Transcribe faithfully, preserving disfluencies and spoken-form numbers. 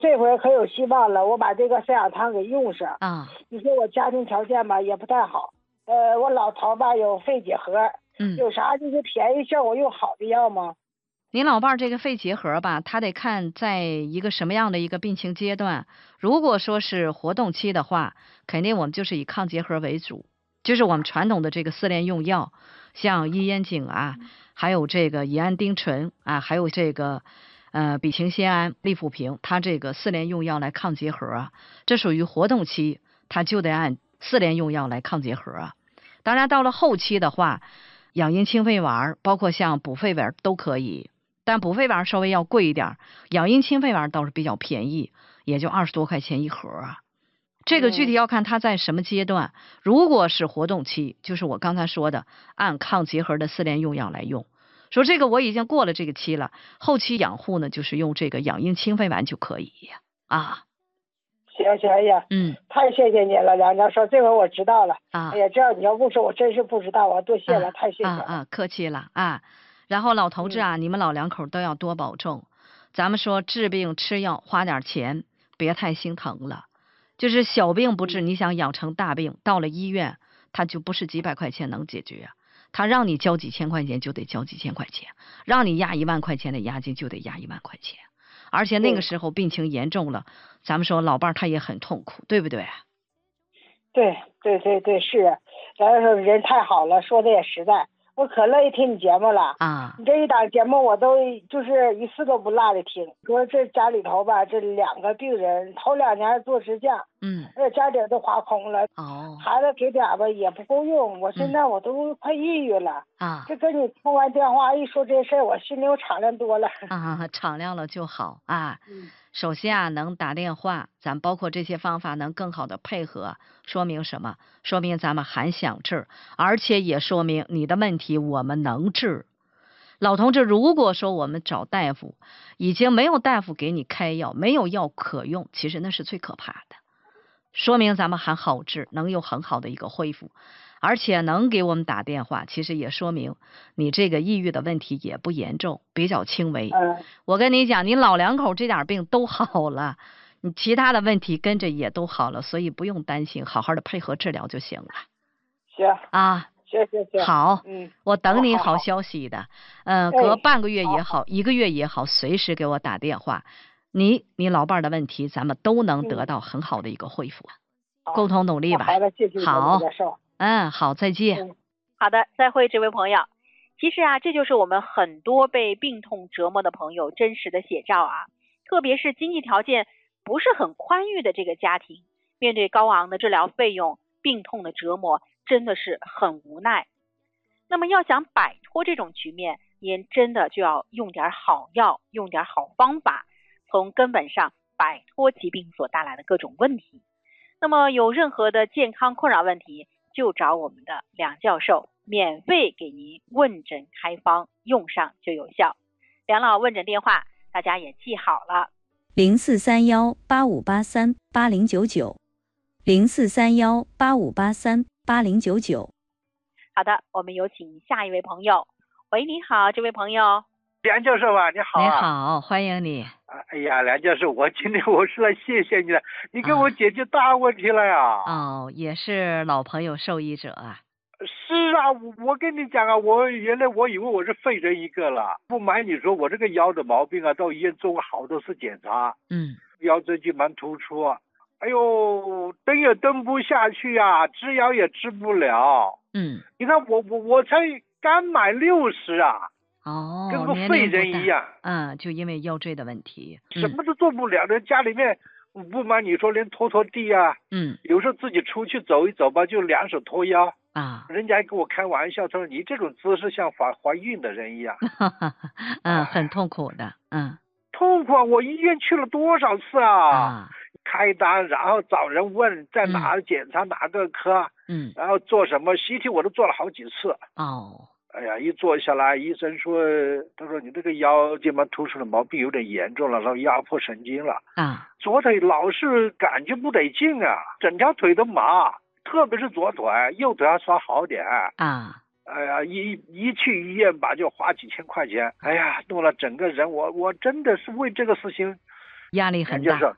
这回可有希望了，我把这个三氧汤给用上啊。 你说我家庭条件吧也不太好，呃，我老头吧有肺结核， 嗯， 有啥就是便宜效果又好的药吗？ 您老伴儿这个肺结核吧，他得看在一个什么样的一个病情阶段。如果说是活动期的话，肯定我们就是以抗结核为主，就是我们传统的这个四联用药，像伊烟肼啊，还有这个乙胺丁醇啊，还有这个呃吡嗪酰胺、利福平，它这个四联用药来抗结核啊，这属于活动期，它就得按四联用药来抗结核啊。当然到了后期的话，养阴清肺丸包括像补肺丸都可以。但补肺丸稍微要贵一点，养阴清肺丸倒是比较便宜，也就二十多块钱一盒啊。这个具体要看它在什么阶段。嗯、如果是活动期，就是我刚才说的，按抗结核的四联用药来用。说这个我已经过了这个期了，后期养护呢，就是用这个养阴清肺丸就可以啊。 行行呀， 嗯， 太谢谢你了，梁教授，这回我知道了啊。 哎呀，这样你要不说，我真是不知道啊，多谢了， 啊、 太谢谢了。 啊啊，客气了啊。然后老头子啊，嗯、你们老两口都要多保重。咱们说治病吃药花点钱，别太心疼了。就是小病不治，嗯、你想养成大病，到了医院，他就不是几百块钱能解决。他让你交几千块钱就得交几千块钱，让你押一万块钱的押金就得押一万块钱。而且那个时候病情严重了，咱们说老伴儿他也很痛苦，对不对？ 对对对对，是，咱说人太好了，说的也实在。我可乐意听你节目了啊！ 你这一档节目我都就是一次都不落的听。说这家里头吧，这两个病人头两年做支架， 嗯， 而且家底都花空了。 哦， 孩子给点吧也不够用，我现在我都快抑郁了。 啊， 这跟你通完电话一说这事儿，我心里有敞亮多了。 啊，敞亮了就好啊。 嗯。 首先啊，能打电话，咱包括这些方法能更好的配合，说明什么？说明咱们还想治，而且也说明你的问题我们能治。老同志，如果说我们找大夫，已经没有大夫给你开药，没有药可用，其实那是最可怕的，说明咱们还好治，能有很好的一个恢复。而且能给我们打电话，其实也说明你这个抑郁的问题也不严重，比较轻微。 嗯， 我跟你讲，你老两口这点病都好了，你其他的问题跟着也都好了，所以不用担心，好好的配合治疗就行了。 行啊， 行行行， 好， 嗯， 我等你好好消息的。嗯、呃，隔半个月也好，一个月也好，随时给我打电话。你你老伴儿的问题，咱们都能得到很好的一个恢复。共同努力吧。 好的，谢谢好， 教授。 嗯，好，再见。 嗯， 好的，再会，这位朋友。其实啊，这就是我们很多被病痛折磨的朋友真实的写照啊。特别是经济条件不是很宽裕的这个家庭，面对高昂的治疗费用、病痛的折磨，真的是很无奈。那么要想摆脱这种局面，您真的就要用点好药，用点好方法，从根本上摆脱疾病所带来的各种问题。那么有任何的健康困扰问题，就找我们的梁教授，免费给您问诊开方，用上就有效。梁老问诊电话大家也记好了， 零四三幺八五八三八零九九，零四三幺八五八三八零九九。 好的，我们有请下一位朋友。喂，你好，这位朋友。 梁教授啊，你好啊！ 你好，欢迎你。 哎呀，梁教授，我今天我是来谢谢你了，你给我解决大问题了呀！ 啊、哦，也是老朋友受益者啊。 是啊，我我跟你讲啊，我原来我以为我是废人一个了。不瞒你说，我这个腰的毛病啊，到医院做过好多次检查。 嗯。 腰椎间盘突出，哎呦，蹬也蹬不下去啊，治腰也治不了。 嗯。 你看我我我才刚满六十啊。 哦， 跟个废人一样。 嗯，就因为腰椎的问题， 什么都做不了的。家里面不瞒你说，连拖拖地啊， 嗯， 有时候自己出去走一走吧，就两手托腰啊。 人家还跟我开玩笑，他说你这种姿势像怀怀孕的人一样。 嗯，很痛苦的，嗯， 痛苦啊！我医院去了多少次啊？ 啊， 开单，然后找人问在哪检查、嗯、哪个科， 嗯， 然后做什么 C T 我都做了好几次。 哦。 哎呀，一坐下来，医生说，他说你这个腰间盘突出的毛病有点严重了，然后压迫神经了。 啊， 左腿老是感觉不得劲啊，整条腿都麻，特别是左腿，右腿还稍好点。 啊， 哎呀，一一去医院吧，就花几千块钱。哎呀，弄了整个人，我我真的是为这个事情压力很大。